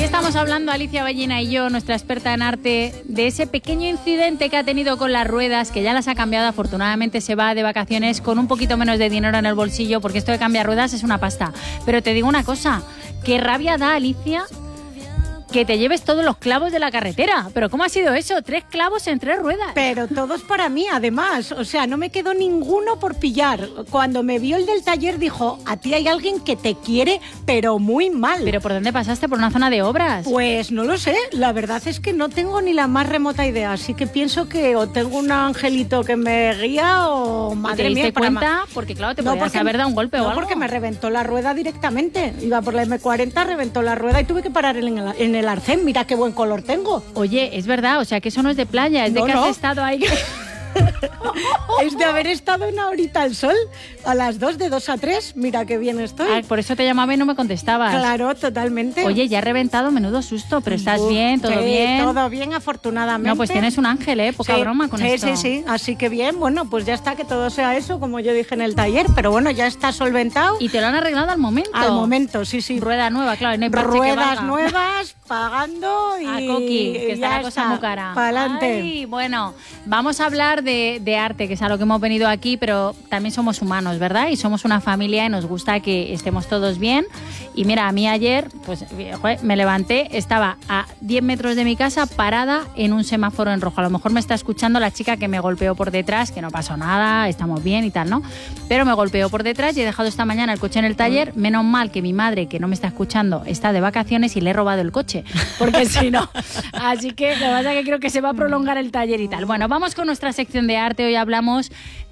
Estamos hablando, Alicia Ballina y yo, nuestra experta en arte, de ese pequeño incidente que ha tenido con las ruedas, que ya las ha cambiado. Afortunadamente se va de vacaciones con un poquito menos de dinero en el bolsillo, porque esto de cambiar ruedas es una pasta. Pero te digo una cosa, qué rabia da, Alicia, que te lleves todos los clavos de la carretera. ¿Pero cómo ha sido eso? 3 clavos en 3 ruedas. Pero todos para mí, además. O sea, no me quedó ninguno por pillar. Cuando me vio el del taller, dijo, a ti hay alguien que te quiere, pero muy mal. ¿Pero por dónde pasaste? ¿Por una zona de obras? Pues no lo sé. La verdad es que no tengo ni la más remota idea. Así que pienso que o tengo un angelito que me guía o, madre mía... ¿Te diste cuenta? Porque claro, te podías haber dado un golpe o algo. No, porque me reventó la rueda directamente. Iba por la M40, reventó la rueda y tuve que parar en el arcén. Mira qué buen color tengo. Oye, es verdad, o sea que eso no es de playa, es de que has estado ahí. Es de haber estado una horita al sol, a las 2, de 2 a 3, mira qué bien estoy. Ah, por eso te llamaba y no me contestabas. Claro, totalmente. Oye, ya he reventado, menudo susto, pero ¿estás bien? ¿Todo bien? Todo bien, afortunadamente. No, pues tienes un ángel, poca broma con esto. Sí, así que bien, bueno, pues ya está, que todo sea eso, como yo dije en el taller, pero bueno, ya está solventado. ¿Y te lo han arreglado al momento? Al momento, sí. Rueda nueva, claro, no hay ruedas nuevas, pagando y... A Coqui, que está la cosa muy cara. Pa'lante. Ay, bueno, vamos a hablar de arte, que es a lo que hemos venido aquí, pero también somos humanos, ¿verdad? Y somos una familia y nos gusta que estemos todos bien. Y mira, a mí ayer, pues me levanté, estaba a 10 metros de mi casa parada en un semáforo en rojo. A lo mejor me está escuchando la chica que me golpeó por detrás, que no pasó nada, estamos bien y tal, ¿no? Pero me golpeó por detrás y he dejado esta mañana el coche en el taller. Menos mal que mi madre, que no me está escuchando, está de vacaciones y le he robado el coche, porque si no... Así que lo que pasa es que creo que se va a prolongar el taller y tal. Bueno, vamos con nuestra sección de arte. Hoy hablamos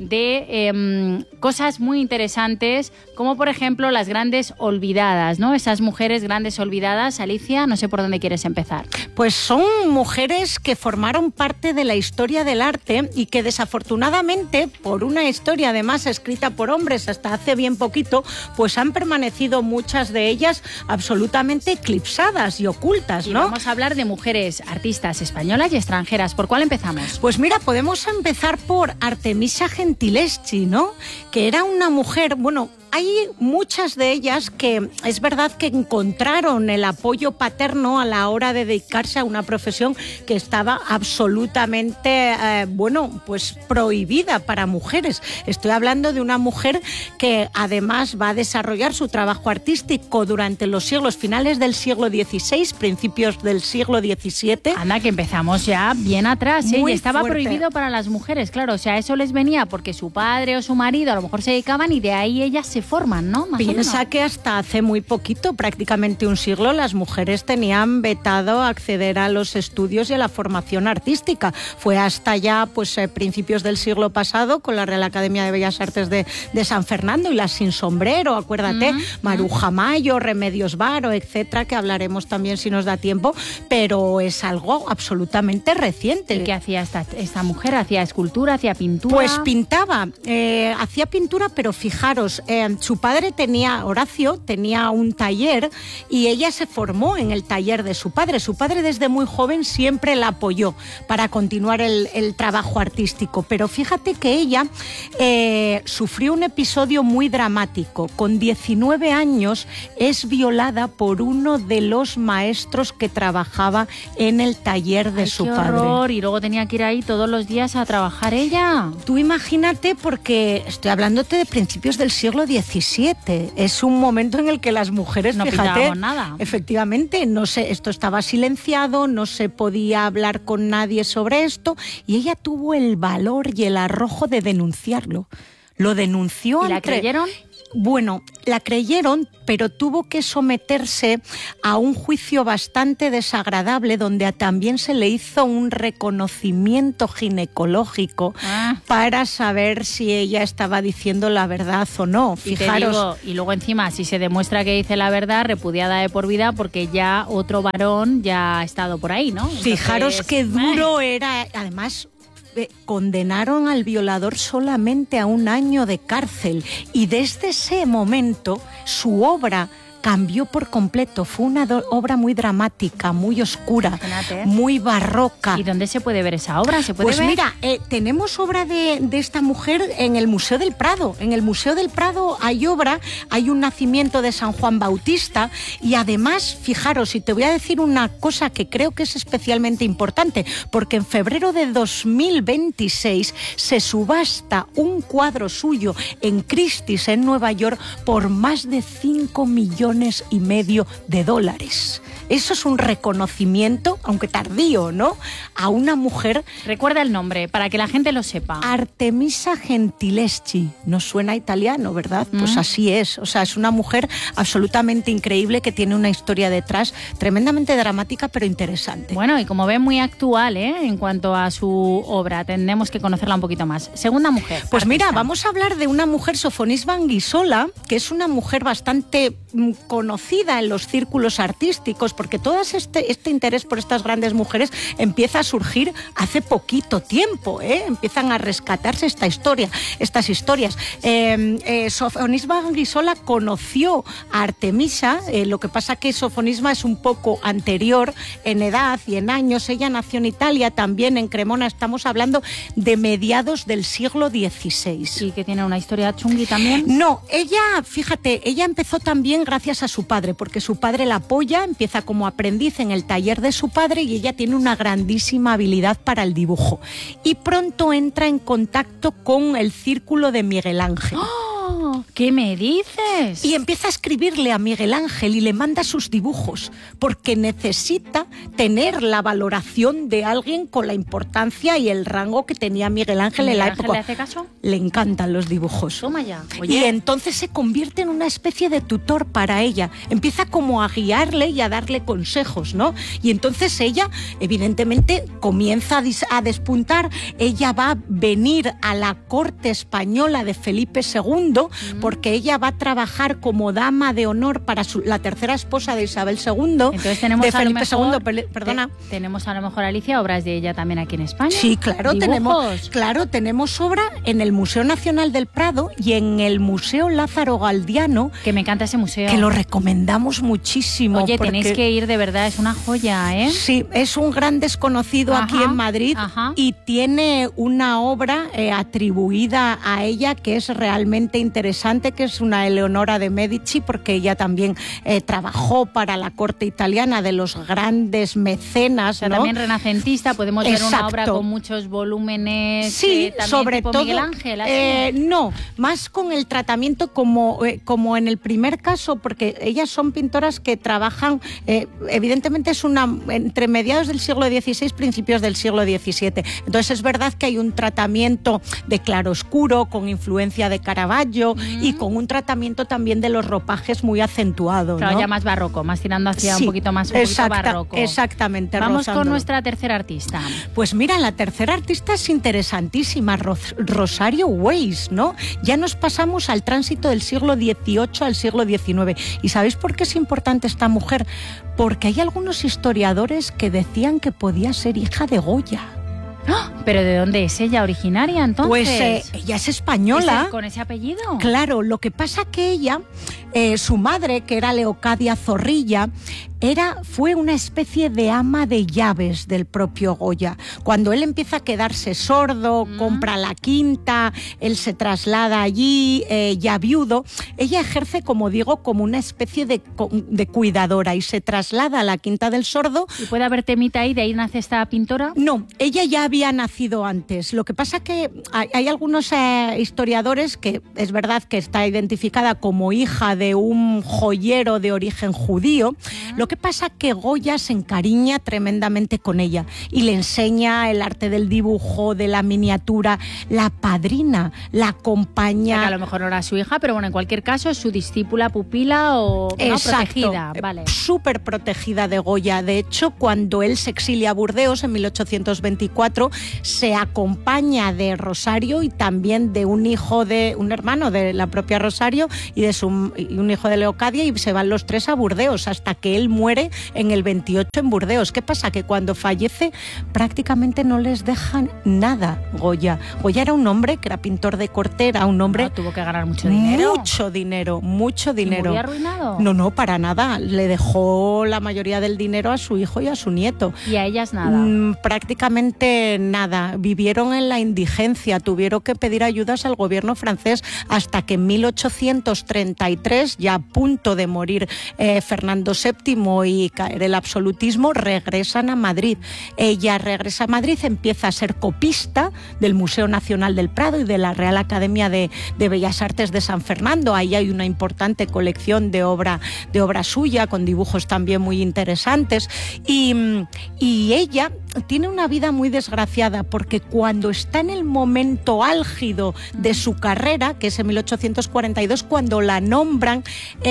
de cosas muy interesantes, como por ejemplo las grandes olvidadas, ¿no? Esas mujeres grandes olvidadas. Alicia, no sé por dónde quieres empezar. Pues son mujeres que formaron parte de la historia del arte y que desafortunadamente, por una historia además escrita por hombres hasta hace bien poquito, pues han permanecido muchas de ellas absolutamente eclipsadas y ocultas, ¿no? Y vamos a hablar de mujeres artistas españolas y extranjeras. ¿Por cuál empezamos? Pues mira, podemos empezar por Artemisia Gentileschi, ¿no? Que era una mujer, bueno... Hay muchas de ellas que es verdad que encontraron el apoyo paterno a la hora de dedicarse a una profesión que estaba absolutamente, pues prohibida para mujeres. Estoy hablando de una mujer que además va a desarrollar su trabajo artístico durante los siglos finales del siglo XVI, principios del siglo XVII. Anda, que empezamos ya bien atrás, ¿eh? Muy Y estaba fuerte. prohibido para las mujeres, claro. O sea, eso les venía porque su padre o su marido a lo mejor se dedicaban y de ahí ellas se forman, ¿no? Más Piensa que hasta hace muy poquito, prácticamente un siglo, las mujeres tenían vetado acceder a los estudios y a la formación artística. Fue hasta ya pues principios del siglo pasado con la Real Academia de Bellas Artes de San Fernando y las sin sombrero, acuérdate, Maruja Mayo, Remedios Varo, etcétera, que hablaremos también si nos da tiempo, pero es algo absolutamente reciente. ¿Y qué hacía esta mujer? ¿Hacía escultura? ¿Hacía pintura? Pues pintaba, hacía pintura, pero fijaros, su padre Horacio tenía un taller y ella se formó en el taller de su padre. Su padre desde muy joven siempre la apoyó para continuar el trabajo artístico, pero fíjate que ella sufrió un episodio muy dramático. Con 19 años es violada por uno de los maestros que trabajaba en el taller de su padre. ¡Qué horror! Y luego tenía que ir ahí todos los días a trabajar ella. Tú imagínate, porque estoy hablándote de principios del siglo XVII. Es un momento en el que las mujeres, no fíjate, nada. Efectivamente, no sé, esto estaba silenciado, no se podía hablar con nadie sobre esto, y ella tuvo el valor y el arrojo de denunciarlo. Lo denunció. ¿Y la creyeron? Bueno, la creyeron, pero tuvo que someterse a un juicio bastante desagradable donde también se le hizo un reconocimiento ginecológico para saber si ella estaba diciendo la verdad o no. Fijaros. Y luego encima, si se demuestra que dice la verdad, repudiada de por vida porque ya otro varón ya ha estado por ahí, ¿no? Entonces, fijaros qué duro era, además... Condenaron al violador solamente a 1 año de cárcel y desde ese momento su obra cambió por completo. Fue una obra muy dramática, muy oscura, Imagínate. muy barroca. ¿Y dónde se puede ver esa obra? ¿Se puede Pues ver? mira, tenemos obra de esta mujer en el Museo del Prado. En el Museo del Prado hay obra, hay un nacimiento de San Juan Bautista y además, fijaros, y te voy a decir una cosa que creo que es especialmente importante, porque en febrero de 2026 se subasta un cuadro suyo en Christie's en Nueva York por más de $5,5 millones de dólares. Eso es un reconocimiento, aunque tardío, ¿no?, a una mujer. Recuerda el nombre, para que la gente lo sepa. Artemisa Gentileschi. No suena italiano, ¿verdad? Pues así es. O sea, es una mujer absolutamente increíble que tiene una historia detrás tremendamente dramática, pero interesante. Bueno, y como ven, muy actual, en cuanto a su obra. Tendremos que conocerla un poquito más. Segunda mujer. Pues mira, artista. vamos a hablar de una mujer, Sofonisba Anguissola, que es una mujer bastante conocida en los círculos artísticos, porque todo este interés por estas grandes mujeres empieza a surgir hace poquito tiempo, empiezan a rescatarse estas historias. Sofonisba Anguissola conoció a Artemisa, lo que pasa que Sofonisba es un poco anterior en edad y en años. Ella nació en Italia, también en Cremona, estamos hablando de mediados del siglo XVI. Sí, que tiene una historia chungui también. No, ella empezó también gracias a su padre, porque su padre la apoya, empieza como aprendiz en el taller de su padre y ella tiene una grandísima habilidad para el dibujo. Y pronto entra en contacto con el círculo de Miguel Ángel. ¡Oh! ¿Qué me dices? Y empieza a escribirle a Miguel Ángel y le manda sus dibujos, porque necesita tener la valoración de alguien con la importancia y el rango que tenía Miguel Ángel en la época. ¿Le hace caso? Le encantan los dibujos. Toma ya. Y entonces se convierte en una especie de tutor para ella. Empieza como a guiarle y a darle consejos, ¿no? Y entonces ella, evidentemente, comienza a despuntar. Ella va a venir a la corte española de Felipe II, porque ella va a trabajar como dama de honor para la tercera esposa de Isabel II. Entonces tenemos de Felipe a lo mejor, II, perdona. Tenemos a lo mejor, Alicia, obras de ella también aquí en España. Sí, claro, tenemos obra en el Museo Nacional del Prado y en el Museo Lázaro Galdiano. Que me encanta ese museo. Que lo recomendamos muchísimo. Oye, tenéis que ir, de verdad, es una joya, ¿eh? Sí, es un gran desconocido aquí en Madrid y tiene una obra atribuida a ella que es realmente interesante, que es una Eleonora de Medici, porque ella también trabajó para la corte italiana de los grandes mecenas, o sea, ¿no? También renacentista, podemos ver Exacto. una obra con muchos volúmenes. Sí, también sobre tipo todo. Miguel Ángel, ¿así? No, más con el tratamiento como en el primer caso, porque ellas son pintoras que trabajan, evidentemente es entre mediados del siglo XVI, principios del siglo XVII. Entonces es verdad que hay un tratamiento de claroscuro con influencia de Caravaggio y con un tratamiento también de los ropajes muy acentuado. Claro, ¿no? ya más barroco, más tirando hacia Sí, un poquito barroco. Exactamente. Vamos rozándolo. con nuestra tercera artista. Pues mira, la tercera artista es interesantísima, Rosario Weiss, ¿no? Ya nos pasamos al tránsito del siglo XVIII al siglo XIX. ¿Y sabéis por qué es importante esta mujer? Porque hay algunos historiadores que decían que podía ser hija de Goya. ¿Pero de dónde es ella originaria, entonces? Pues ella es española. ¿Con ese apellido? Claro, lo que pasa que ella, su madre, que era Leocadia Zorrilla, fue una especie de ama de llaves del propio Goya. Cuando él empieza a quedarse sordo, compra la quinta, él se traslada allí, ya viudo, ella ejerce, como digo, como una especie de cuidadora y se traslada a la Quinta del Sordo. ¿Y puede haber temita ahí, de ahí nace esta pintora? No, ella ya había nacido antes. Lo que pasa que hay algunos historiadores que es verdad que está identificada como hija de un joyero de origen judío. Lo que pasa que Goya se encariña tremendamente con ella y le enseña el arte del dibujo, de la miniatura, la padrina, la acompaña. O sea, que a lo mejor no era su hija, pero bueno, en cualquier caso es su discípula, pupila o no, protegida. Vale. Súper protegida de Goya. De hecho, cuando él se exilia a Burdeos en 1824, se acompaña de Rosario y también de un hermano de la propia Rosario y un hijo de Leocadia, y se van los tres a Burdeos hasta que él muere en el 28 en Burdeos. ¿Qué pasa? Que cuando fallece prácticamente no les dejan nada, Goya. Goya era un hombre que era pintor de corte, era un hombre... tuvo que ganar mucho dinero. Mucho dinero. ¿Muy arruinado? No, para nada. Le dejó la mayoría del dinero a su hijo y a su nieto. ¿Y a ellas nada? Prácticamente nada. Vivieron en la indigencia, tuvieron que pedir ayudas al gobierno francés hasta que en 1833, ya a punto de morir Fernando VII y caer el absolutismo, regresan a Madrid. Ella regresa a Madrid, empieza a ser copista del Museo Nacional del Prado y de la Real Academia de Bellas Artes de San Fernando. Ahí hay una importante colección de obra suya, con dibujos también muy interesantes. Y ella tiene una vida muy desgraciada, porque cuando está en el momento álgido de su carrera, que es en 1842, cuando la nombran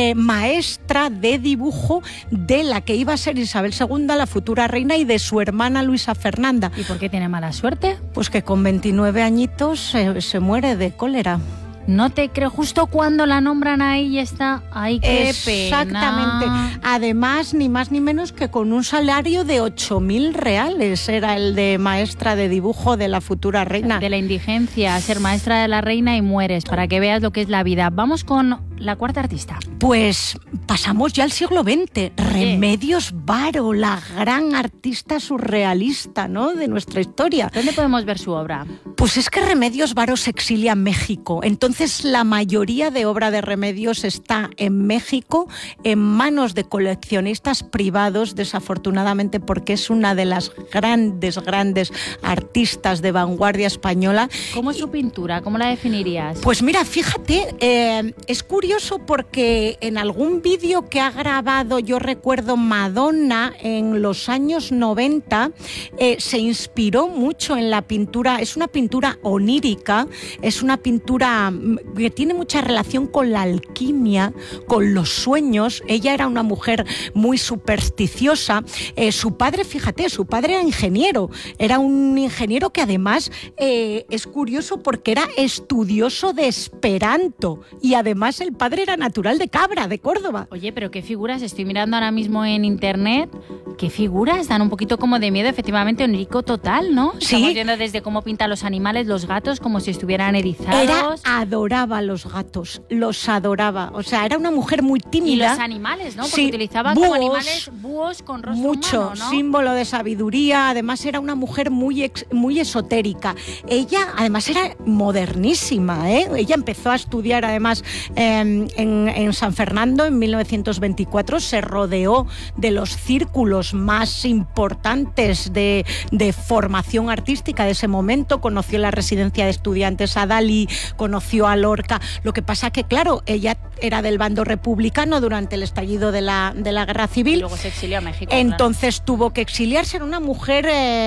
maestra de dibujo de la que iba a ser Isabel II, la futura reina, y de su hermana Luisa Fernanda. ¿Y por qué tiene mala suerte? Pues que con 29 añitos se muere de cólera. No te creo, justo cuando la nombran ahí y está... ¡Ay, qué pena! Exactamente. Además, ni más ni menos que con un salario de 8.000 reales era el de maestra de dibujo de la futura reina. De la indigencia, ser maestra de la reina y mueres, para que veas lo que es la vida. Vamos con la cuarta artista. Pues pasamos ya al siglo XX. Remedios Varo, la gran artista surrealista, ¿no?, de nuestra historia. ¿Dónde podemos ver su obra? Pues es que Remedios Varo se exilia en México. Entonces la mayoría de obra de Remedios está en México, en manos de coleccionistas privados, desafortunadamente, porque es una de las grandes artistas de vanguardia española. ¿Cómo es su pintura? ¿Cómo la definirías? Pues mira, fíjate, es curioso porque en algún vídeo que ha grabado, yo recuerdo, Madonna en los años 90, se inspiró mucho en la pintura. Es una pintura onírica, es una pintura que tiene mucha relación con la alquimia, con los sueños. Ella era una mujer muy supersticiosa. Su padre, fíjate, su padre era un ingeniero que además es curioso porque era estudioso de Esperanto, y además el padre era natural de Cabra, de Córdoba. Oye, pero qué figuras, estoy mirando ahora mismo en internet, qué figuras, dan un poquito como de miedo, efectivamente, onírico total, ¿no? Sí. Estamos viendo desde cómo pinta los animales, los gatos, como si estuvieran erizados. Adoraba a los gatos, los adoraba. O sea, era una mujer muy tímida. Y los animales, ¿no? Porque sí, utilizaban como animales búhos con rostro mucho humano, ¿no? Símbolo de sabiduría. Además era una mujer muy esotérica. Ella además era modernísima, ¿eh? Ella empezó a estudiar además en San Fernando en 1924. Se rodeó de los círculos más importantes de formación artística de ese momento. Conoció la residencia de estudiantes a Dalí, conoció a Lorca. Lo que pasa que, claro, ella era del bando republicano durante el estallido de la Guerra Civil. Y luego se exilió a México. Entonces tuvo que exiliarse. Era una mujer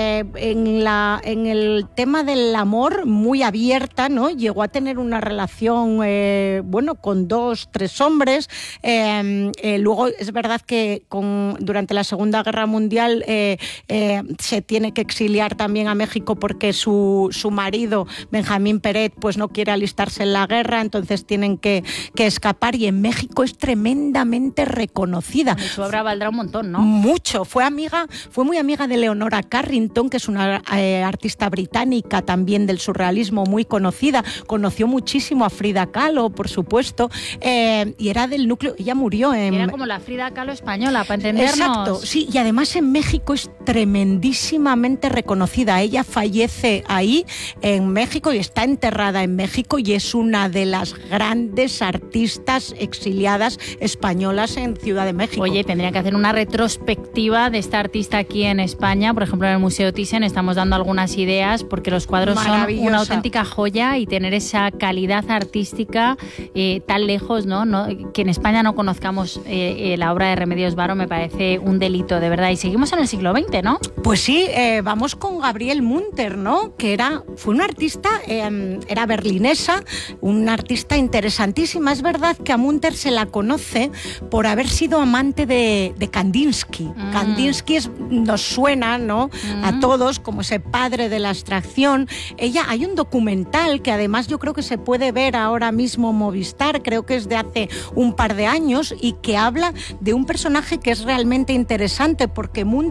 en el tema del amor muy abierta, ¿no? Llegó a tener una relación, con 2, 3 hombres. Luego es verdad que durante la Segunda Guerra Mundial se tiene que exiliar también a México porque su marido, Benjamín Peret, pues no quiere alistarse en la guerra, entonces tienen que escapar, y en México es tremendamente reconocida. Y su obra valdrá un montón, ¿no? Mucho. Fue muy amiga de Leonora Carrington, que es una artista británica también del surrealismo muy conocida. Conoció muchísimo a Frida Kahlo, por supuesto, y era del núcleo. Ella murió en... Era como la Frida Kahlo española, para entendernos. Exacto, sí, y además en México es tremendísimamente reconocida. Ella fallece ahí en México y está enterrada en México, y es una de las grandes artistas exiliadas españolas en Ciudad de México. Oye, tendría que hacer una retrospectiva de esta artista aquí en España. Por ejemplo, en el Museo Thyssen estamos dando algunas ideas, porque los cuadros son una auténtica joya, y tener esa calidad artística tan lejos, ¿no? Que en España no conozcamos la obra de Remedios Varo me parece un delito, de de verdad. Y seguimos en el siglo XX, ¿no? Pues sí, vamos con Gabriele Munter, ¿no? Que fue una artista, era berlinesa, una artista interesantísima. Es verdad que a Munter se la conoce por haber sido amante de Kandinsky. Kandinsky nos suena, ¿no? A todos como ese padre de la abstracción. Hay un documental que además yo creo que se puede ver ahora mismo en Movistar, creo que es de hace un par de años, y que habla de un personaje que es realmente interesante, porque Munter